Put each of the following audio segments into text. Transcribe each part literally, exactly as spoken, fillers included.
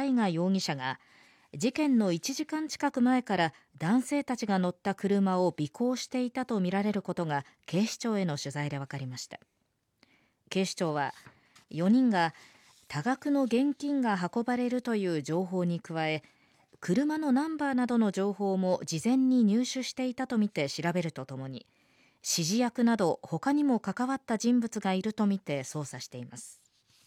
大河容疑者が事件のいちじかん近く前から男性たちが乗った車を尾行していたとみられることが警視庁への取材で分かりました。警視庁はよにんが多額の現金が運ばれるという情報に加え、車のナンバーなどの情報も事前に入手していたとみて調べるとともに、指示役など他にも関わった人物がいるとみて捜査しています。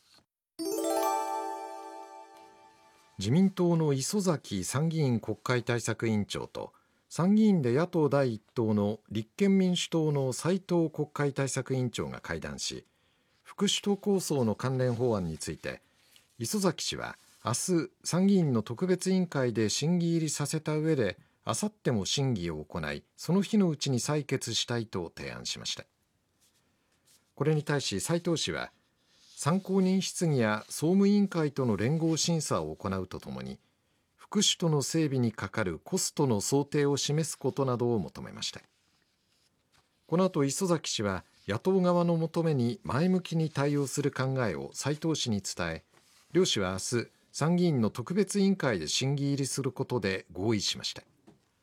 自民党の磯崎参議院国会対策委員長と参議院で野党第一党の立憲民主党の斉藤国会対策委員長が会談し、副首都構想の関連法案について、磯崎氏は明日参議院の特別委員会で審議入りさせた上で、あさっても審議を行い、その日のうちに採決したいと提案しました。これに対し斉藤氏は、参考人質疑や総務委員会との連合審査を行うとともに、副首都の整備にかかるコストの想定を示すことなどを求めました。この後、磯崎氏は野党側の求めに前向きに対応する考えを斉藤氏に伝え、両氏は明日参議院の特別委員会で審議入りすることで合意しました。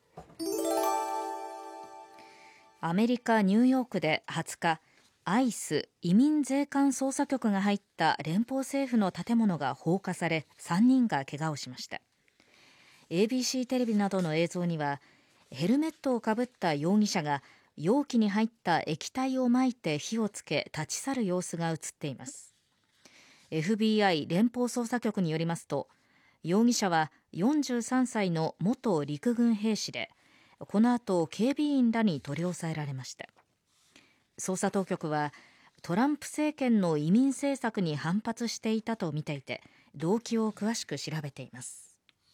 アメリカ・ニューヨークではつか、アイス移民税関捜査局が入った連邦政府の建物が放火され、さんにんが怪我をしました。 エービーシー テレビなどの映像には、ヘルメットをかぶった容疑者が容器に入った液体をまいて火をつけ立ち去る様子が映っています。 エフビーアイ 連邦捜査局によりますと、容疑者はよんじゅうさんさいの元陸軍兵士で、この後警備員らに取り押さえられました。捜査当局はトランプ政権の移民政策に反発していたとみていて、動機を詳しく調べています。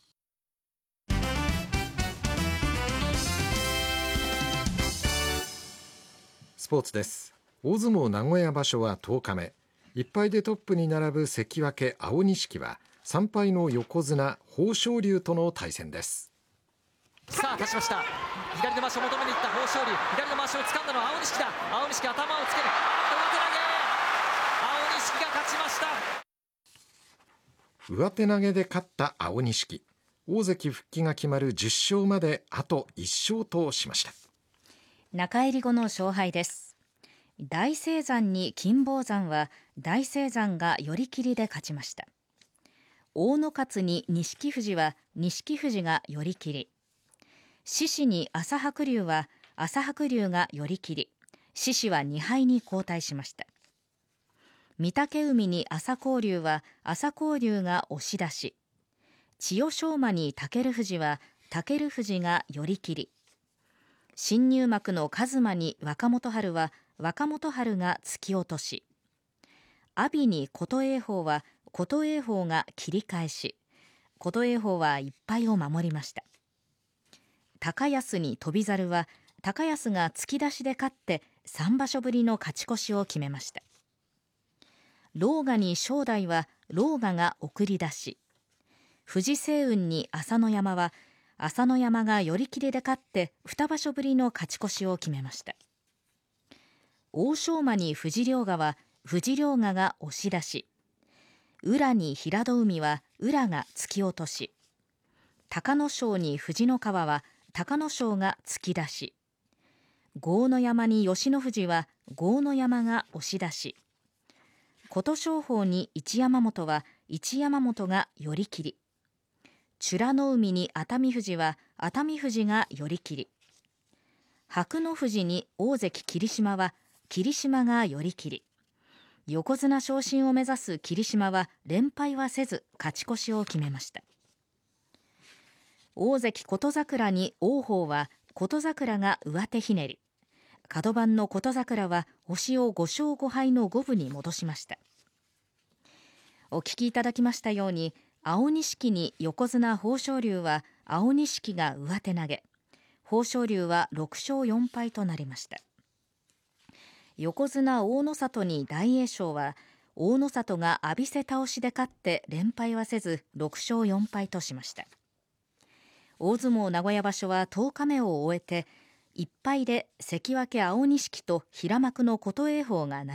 スポーツです。大相撲名古屋場所はとおかめ、いっぱいでトップに並ぶ関脇青錦はさんぱいの横綱豊昇龍との対戦です。 さあ立ちました。左の回しを求めにいった豊昇龍、左の回しを掴んだのは青錦だ。青錦頭をつける、あーっと上手投げ、青錦が勝ちました。 上手投げで勝った青錦、大関復帰が決まるじゅっしょうまであといっしょうとしました。 中入り後の勝敗です。大青山に金峰山は大青山が寄り切りで勝ちました。大野勝に錦富士は錦富士が寄り切り、獅子に朝白龍は朝白龍が寄り切り、獅子はにはいに後退しました。御嶽海に朝紅龍は朝紅龍が押し出し、千代翔馬に武富士は武富士が寄り切り、新入幕の一馬に若元春は若元春が突き落とし、阿炎に琴恵峰は琴恵峰が切り返し、琴恵峰はいっぱいを守りました。高安に翔猿は高安が突き出しで勝ってさんばしょぶりの勝ち越しを決めました。狼雅に正代は狼雅が送り出し、藤青雲に朝乃山は朝乃山が寄り切りで勝ってにばしょぶりの勝ち越しを決めました。欧勝馬に藤良雅は藤良雅が押し出し、宇良に平戸海は宇良が突き落とし、隆の勝に藤の川は隆の勝が突き出し、豪ノ山に吉野富士は豪ノ山が押し出し、琴勝峰に一山本は一山本が寄り切り、美らの海に熱海富士は熱海富士が寄り切り、白の富士に大関霧島は霧島が寄り切り、横綱昇進を目指す霧島は連敗はせず勝ち越しを決めました。大関琴櫻に王鵬は琴櫻が上手ひねり、角番の琴櫻は星をごしょうごはいの五分に戻しました。お聞きいただきましたように、青錦に横綱豊昇龍は青錦が上手投げ、豊昇龍はろくしょうよんぱいとなりました。横綱大の里に大栄翔は大の里が浴びせ倒しで勝って連敗はせずろくしょうよんぱいとしました。大相撲名古屋場所はとおかめを終えていっぱいで関脇青錦と平幕の琴恵峰が